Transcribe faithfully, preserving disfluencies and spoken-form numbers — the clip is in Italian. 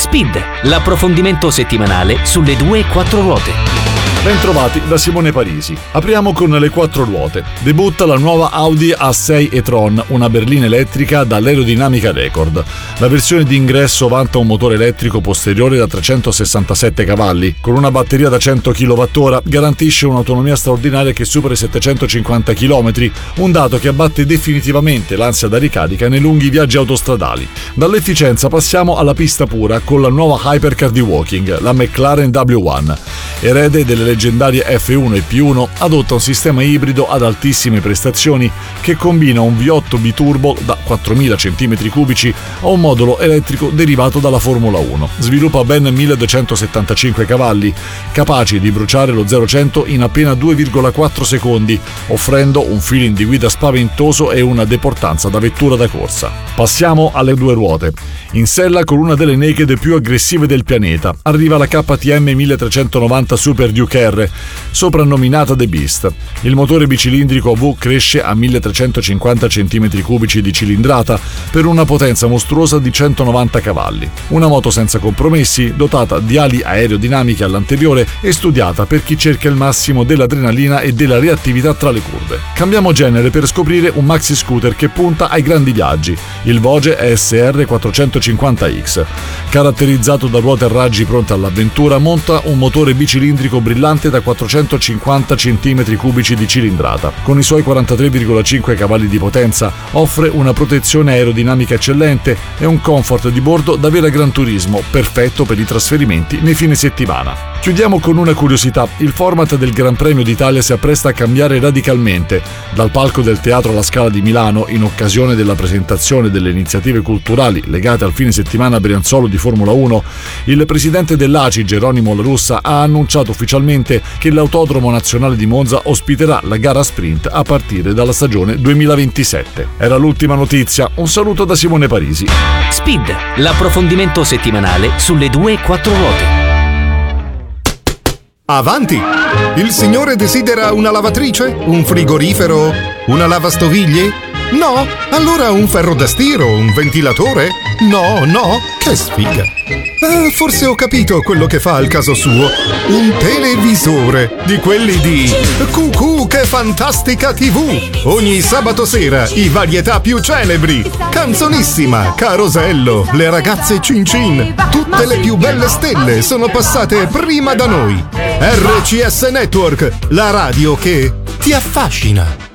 Speed, l'approfondimento settimanale sulle due e quattro ruote. Bentrovati da Simone Parisi. Apriamo con le quattro ruote. Debutta la nuova Audi A sei e-tron, una berlina elettrica dall'Aerodinamica Record. La versione d'ingresso vanta un motore elettrico posteriore da trecentosessantasette cavalli. Con una batteria da cento chilowattora garantisce un'autonomia straordinaria che supera i settecentocinquanta chilometri, un dato che abbatte definitivamente l'ansia da ricarica nei lunghi viaggi autostradali. Dall'efficienza passiamo alla pista pura con la nuova hypercar di walking, la McLaren W uno. Erede delle leggendarie F uno e P uno, adotta un sistema ibrido ad altissime prestazioni che combina un V otto biturbo da quattromila centimetri cubici a un modulo elettrico derivato dalla Formula uno. Sviluppa ben milleduecentosettantacinque cavalli, capaci di bruciare lo zero cento in appena due virgola quattro secondi, offrendo un feeling di guida spaventoso e una deportanza da vettura da corsa. Passiamo alle due ruote. In sella con una delle naked più aggressive del pianeta, arriva la K T M milletrecentonovanta Super Duke R, soprannominata The Beast. Il motore bicilindrico A V cresce a milletrecentocinquanta centimetri cubici di cilindrata per una potenza mostruosa di centonovanta cavalli. Una moto senza compromessi, dotata di ali aerodinamiche all'anteriore e studiata per chi cerca il massimo dell'adrenalina e della reattività tra le curve. Cambiamo genere per scoprire un maxi scooter che punta ai grandi viaggi, il Voge S R quattrocentocinquanta X. Caratterizzato da ruote a raggi pronte all'avventura, monta un motore bicilindrico brillante da quattrocentocinquanta centimetri cubici di cilindrata. Con i suoi quarantatré virgola cinque cavalli di potenza offre una protezione aerodinamica eccellente e un comfort di bordo da vera gran turismo, perfetto per i trasferimenti nei fine settimana. Chiudiamo con una curiosità: il format del Gran Premio d'Italia si appresta a cambiare radicalmente. Dal palco del Teatro alla Scala di Milano, in occasione della presentazione delle iniziative culturali legate al fine settimana brianzolo di Formula uno, il presidente dell'A C I, Geronimo La Russa, ha annunciato ufficialmente che l'Autodromo Nazionale di Monza ospiterà la gara sprint a partire dalla stagione duemilaventisette. Era l'ultima notizia. Un saluto da Simone Parisi. Speed, l'approfondimento settimanale sulle due e quattro ruote. Avanti! Il signore desidera una lavatrice? Un frigorifero? Una lavastoviglie? No? Allora un ferro da stiro? Un ventilatore? No, no? Che sfiga! Ah, forse ho capito quello che fa al caso suo. Un televisore di quelli di Cucù che fantastica tivù. Ogni sabato sera i varietà più celebri. Canzonissima, Carosello, le ragazze Cin Cin. Tutte le più belle stelle sono passate prima da noi. R C S Network, la radio che ti affascina.